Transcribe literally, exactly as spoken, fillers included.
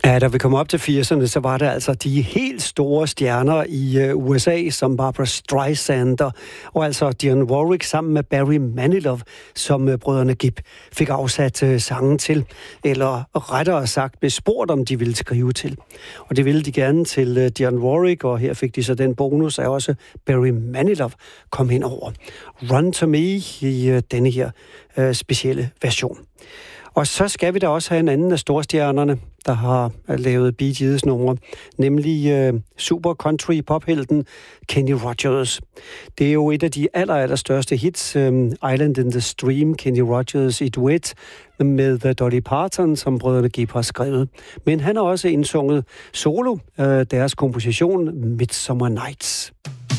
Ja, da vi kom op til firserne, så var det altså de helt store stjerner i uh, U S A, som Barbra Streisand og altså Dionne Warwick sammen med Barry Manilow, som uh, brødrene Gibb fik afsat uh, sangen til, eller rettere sagt blev spurgt, om de ville skrive til. Og det ville de gerne til uh, Dionne Warwick, og her fik de så den bonus, at også Barry Manilow kom ind over Run to Me i uh, denne her uh, specielle version. Og så skal vi da også have en anden af storstjernerne, der har lavet Bee Gees numre, nemlig øh, super country pophelten Kenny Rogers. Det er jo et af de aller, aller største hits, øh, Island in the Stream, Kenny Rogers i duet med Dolly Parton, som brødrene Gibb har skrevet. Men han har også indsunget solo øh, deres komposition Midsummer Nights.